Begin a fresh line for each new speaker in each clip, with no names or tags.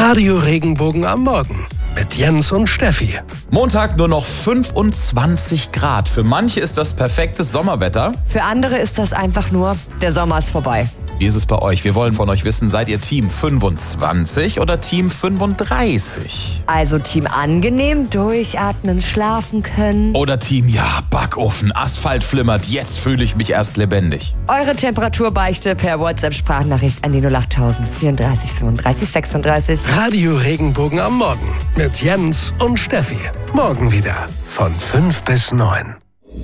Radio Regenbogen am Morgen mit Jens und Steffi.
Montag nur noch 25 Grad. Für manche ist das perfektes Sommerwetter.
Für andere ist das einfach nur, der Sommer ist vorbei.
Wie ist es bei euch? Wir wollen von euch wissen, seid ihr Team 25 oder Team 35?
Also Team angenehm, durchatmen, schlafen können.
Oder Team, ja, Backofen, Asphalt flimmert, jetzt fühle ich mich erst lebendig.
Eure Temperaturbeichte per WhatsApp-Sprachnachricht an die 08000 34 35 36.
Radio Regenbogen am Morgen mit Jens und Steffi. Morgen wieder von 5 bis 9.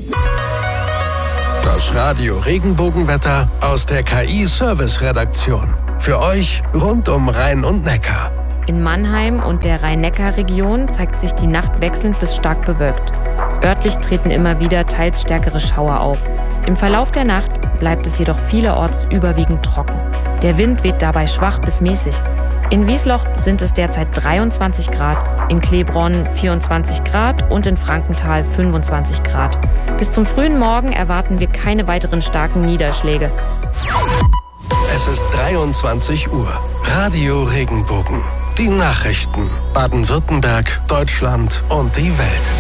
Das Radio Regenbogenwetter aus der KI-Service-Redaktion. Für euch rund um Rhein und Neckar.
In Mannheim und der Rhein-Neckar-Region zeigt sich die Nacht wechselnd bis stark bewölkt. Örtlich treten immer wieder teils stärkere Schauer auf. Im Verlauf der Nacht bleibt es jedoch vielerorts überwiegend trocken. Der Wind weht dabei schwach bis mäßig. In Wiesloch sind es derzeit 23 Grad, in Klebronn 24 Grad und in Frankenthal 25 Grad. Bis zum frühen Morgen erwarten wir keine weiteren starken Niederschläge.
Es ist 23 Uhr. Radio Regenbogen. Die Nachrichten. Baden-Württemberg, Deutschland und die Welt.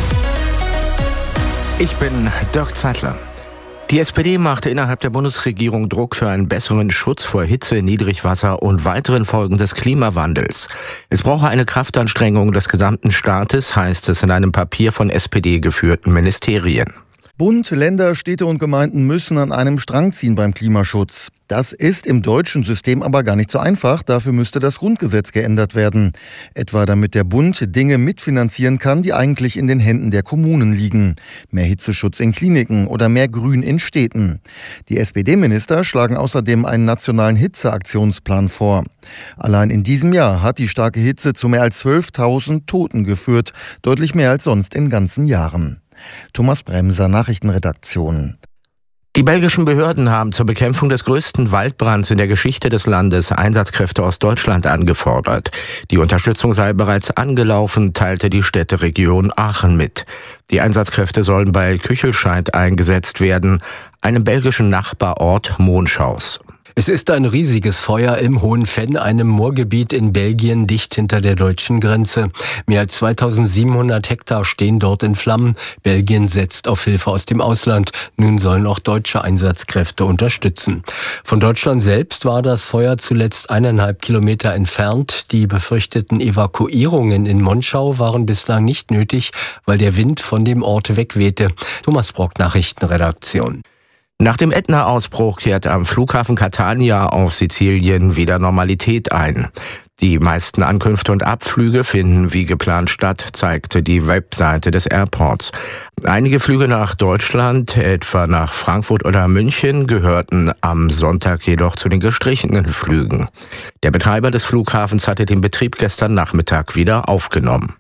Ich bin Dirk Zeitler. Die SPD machte innerhalb der Bundesregierung Druck für einen besseren Schutz vor Hitze, Niedrigwasser und weiteren Folgen des Klimawandels. Es brauche eine Kraftanstrengung des gesamten Staates, heißt es in einem Papier von SPD-geführten Ministerien.
Bund, Länder, Städte und Gemeinden müssen an einem Strang ziehen beim Klimaschutz. Das ist im deutschen System aber gar nicht so einfach. Dafür müsste das Grundgesetz geändert werden. Etwa damit der Bund Dinge mitfinanzieren kann, die eigentlich in den Händen der Kommunen liegen. Mehr Hitzeschutz in Kliniken oder mehr Grün in Städten. Die SPD-Minister schlagen außerdem einen nationalen Hitzeaktionsplan vor. Allein in diesem Jahr hat die starke Hitze zu mehr als 12.000 Toten geführt. Deutlich mehr als sonst in ganzen Jahren. Thomas Bremser, Nachrichtenredaktion.
Die belgischen Behörden haben zur Bekämpfung des größten Waldbrands in der Geschichte des Landes Einsatzkräfte aus Deutschland angefordert. Die Unterstützung sei bereits angelaufen, teilte die Städteregion Aachen mit. Die Einsatzkräfte sollen bei Küchelscheid eingesetzt werden, einem belgischen Nachbarort Monschaus.
Es ist ein riesiges Feuer im Hohen Venn, einem Moorgebiet in Belgien, dicht hinter der deutschen Grenze. Mehr als 2700 Hektar stehen dort in Flammen. Belgien setzt auf Hilfe aus dem Ausland. Nun sollen auch deutsche Einsatzkräfte unterstützen. Von Deutschland selbst war das Feuer zuletzt 1,5 Kilometer entfernt. Die befürchteten Evakuierungen in Monschau waren bislang nicht nötig, weil der Wind von dem Ort wegwehte. Thomas Brock, Nachrichtenredaktion.
Nach dem Ätna-Ausbruch kehrt am Flughafen Catania auf Sizilien wieder Normalität ein. Die meisten Ankünfte und Abflüge finden wie geplant statt, zeigte die Webseite des Airports. Einige Flüge nach Deutschland, etwa nach Frankfurt oder München, gehörten am Sonntag jedoch zu den gestrichenen Flügen. Der Betreiber des Flughafens hatte den Betrieb gestern Nachmittag wieder aufgenommen.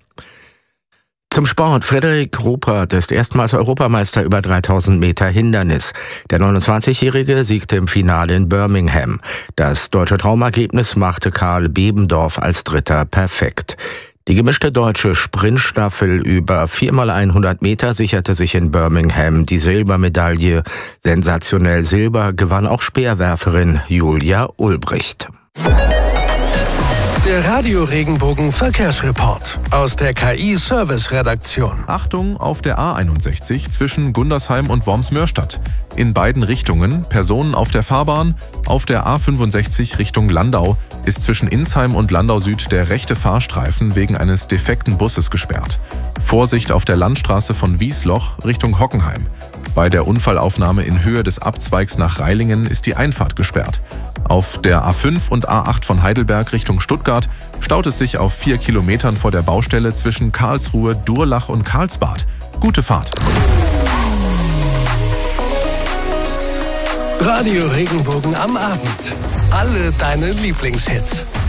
Zum Sport. Frederik Ruppert ist erstmals Europameister über 3000 Meter Hindernis. Der 29-Jährige siegte im Finale in Birmingham. Das deutsche Traumergebnis machte Karl Bebendorf als Dritter perfekt. Die gemischte deutsche Sprintstaffel über 4x100 Meter sicherte sich in Birmingham die Silbermedaille. Sensationell Silber gewann auch Speerwerferin Julia Ulbricht.
Der Radio Regenbogen Verkehrsreport aus der KI-Service-Redaktion.
Achtung auf der A61 zwischen Gundersheim und Worms-Mörstadt. In beiden Richtungen Personen auf der Fahrbahn. Auf der A65 Richtung Landau ist zwischen Insheim und Landau Süd der rechte Fahrstreifen wegen eines defekten Busses gesperrt. Vorsicht auf der Landstraße von Wiesloch Richtung Hockenheim. Bei der Unfallaufnahme in Höhe des Abzweigs nach Reilingen ist die Einfahrt gesperrt. Auf der A5 und A8 von Heidelberg Richtung Stuttgart staut es sich auf 4 Kilometern vor der Baustelle zwischen Karlsruhe, Durlach und Karlsbad. Gute Fahrt.
Radio Regenbogen am Abend. Alle deine Lieblingshits.